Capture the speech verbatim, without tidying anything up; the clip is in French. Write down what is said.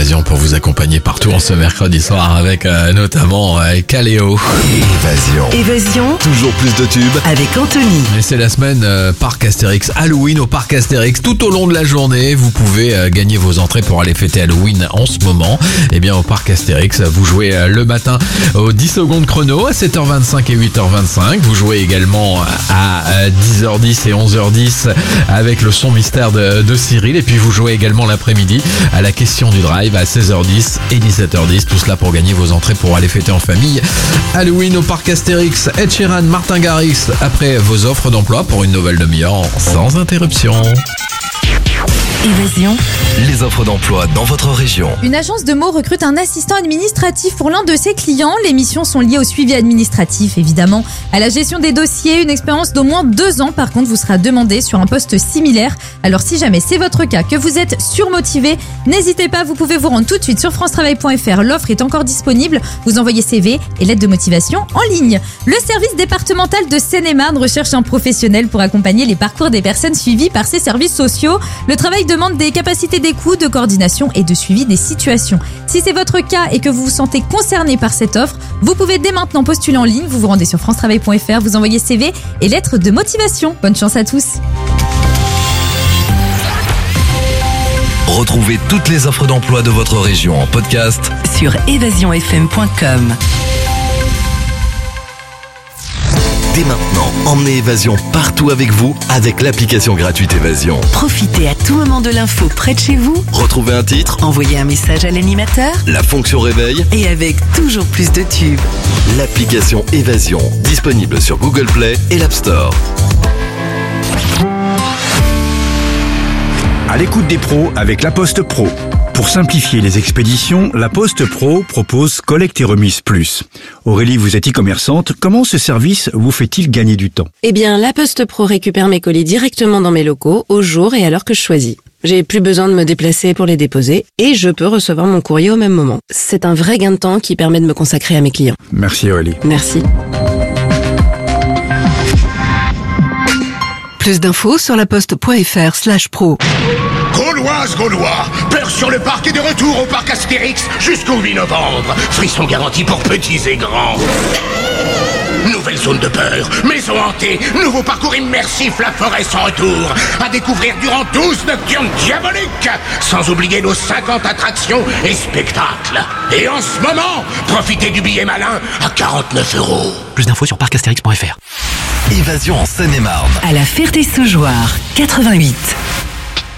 Évasion pour vous accompagner partout en ce mercredi soir avec euh, notamment euh, Caléo. Évasion. Évasion. Toujours plus de tubes. Avec Anthony. Et c'est la semaine euh, Parc Astérix, Halloween au Parc Astérix. Tout au long de la journée, vous pouvez euh, gagner vos entrées pour aller fêter Halloween en ce moment. Et bien au Parc Astérix, vous jouez euh, le matin aux dix secondes chrono à sept heures vingt-cinq et huit heures vingt-cinq. Vous jouez également à euh, dix heures dix et onze heures dix avec le son mystère de, de Cyril. Et puis vous jouez également l'après-midi à la question du drive à seize heures dix et dix-sept heures dix. Tout cela pour gagner vos entrées pour aller fêter en famille Halloween au Parc Astérix. Ed Sheeran, Martin Garrix, après vos offres d'emploi pour une nouvelle demi-heure sans interruption. Évasion. Les offres d'emploi dans votre région. Une agence de mots recrute un assistant administratif pour l'un de ses clients. Les missions sont liées au suivi administratif, évidemment, à la gestion des dossiers. Une expérience d'au moins deux ans, par contre, vous sera demandée sur un poste similaire. Alors si jamais c'est votre cas, que vous êtes surmotivé, n'hésitez pas, vous pouvez vous rendre tout de suite sur france travail point f r. L'offre est encore disponible. Vous envoyez C V et lettre de motivation en ligne. Le service départemental de Seine-et-Marne recherche un professionnel pour accompagner les parcours des personnes suivies par ses services sociaux. Le travail demande des capacités d'écoute, de coordination et de suivi des situations. Si c'est votre cas et que vous vous sentez concerné par cette offre, vous pouvez dès maintenant postuler en ligne. Vous vous rendez sur france travail point f r, vous envoyez C V et lettre de motivation. Bonne chance à tous. Retrouvez toutes les offres d'emploi de votre région en podcast Sur évasion f m point com. dès maintenant. Emmenez Évasion partout avec vous avec l'application gratuite Évasion. Profitez à tout moment de l'info près de chez vous. Retrouvez un titre, Envoyez un message à l'animateur. la fonction réveil, Et avec toujours plus de tubes. l'application Évasion, disponible sur Google Play et l'App Store. À l'écoute des pros avec La Poste Pro. Pour simplifier les expéditions, La Poste Pro propose Collecte et Remise Plus. Aurélie, vous êtes e-commerçante. Comment ce service vous fait-il gagner du temps ? Eh bien, La Poste Pro récupère mes colis directement dans mes locaux, au jour et à l'heure que je choisis. J'ai plus besoin de me déplacer pour les déposer et je peux recevoir mon courrier au même moment. C'est un vrai gain de temps qui permet de me consacrer à mes clients. Merci Aurélie. Merci. Plus d'infos sur laposte point f r slash pro. Gauloises, Gaulois, Peur sur le parc est de retour au parc Astérix jusqu'au huit novembre. Frisson garanti pour petits et grands. Nouvelle zone de peur, maison hantée, nouveau parcours immersif, la forêt sans retour. À découvrir durant douze nocturnes diaboliques. Sans oublier nos cinquante attractions et spectacles. Et en ce moment, profitez du billet malin à quarante-neuf euros. Plus d'infos sur parc astérix point f r. Évasion en Seine-et-Marne. À la Ferté-Saugeoire, quatre-vingt-huit.